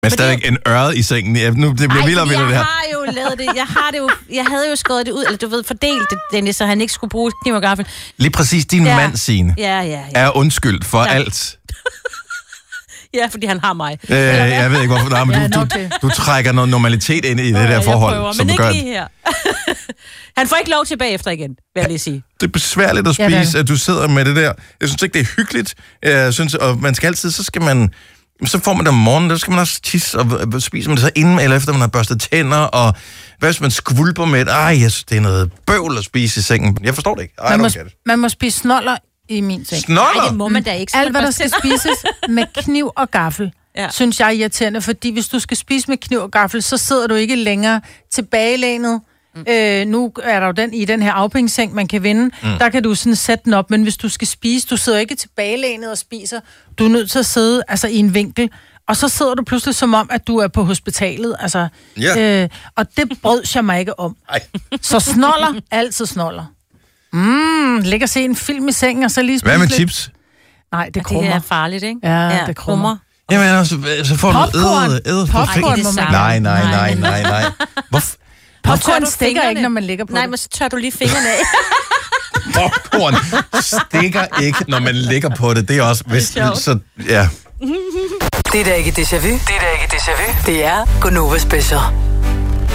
Men stadig en ørred i sengen. Ja, nu, det bliver vildere og vildere, det her. Jeg har jo lavet det. Jeg havde jo skåret det ud, eller du ved, fordelt det, Dennis, så han ikke skulle bruge kniv og gaffel. Lige præcis din mand, Signe, er undskyldt for alt. Ja, fordi han har mig. Jeg ved ikke, hvorfor. Nej, men du trækker noget normalitet ind i det der forhold. Prøver, som men ikke lige her. Han får ikke lov til bagefter igen, vil jeg lige sige. Det er besværligt at spise, at du sidder med det der. Jeg synes ikke, det er hyggeligt. Jeg synes, og man skal altid, så får man det om morgenen, der skal man også tisse, og spiser man det så inden eller efter, man har børstet tænder, og hvad hvis man skvulper med det? Jeg synes, det er noget bøvl at spise i sengen. Jeg forstår det ikke. Man må spise snoller i min seng. Snoller? Nej, det må man da ikke. Alt, hvad der skal spises med kniv og gaffel, synes jeg er irriterende, fordi hvis du skal spise med kniv og gaffel, så sidder du ikke længere tilbagelænet. Nu er der jo i den her afhængsseng, man kan vinde. Der kan du sådan sætte den op, men hvis du skal spise, du sidder ikke tilbagelænet og spiser. Du er nødt til at sidde i en vinkel, og så sidder du pludselig som om, at du er på hospitalet. Og det brøds jeg mig ikke om. Så snoller, altid snoller. Ligge og se en film i sengen, og så lige spise. Hvad med chips? Nej, det krummer. Det er farligt, ikke? Ja, det krummer. Jamen, så får du æde. Popcorn. Nej. Hvorfor? Popcorn stikker ikke, når man ligger på Nej, men så tør du lige fingrene af. Popcorn stikker ikke, når man ligger på det. Det er også... så, ja. Det er da ikke déjà vu. Det er Gonova Special.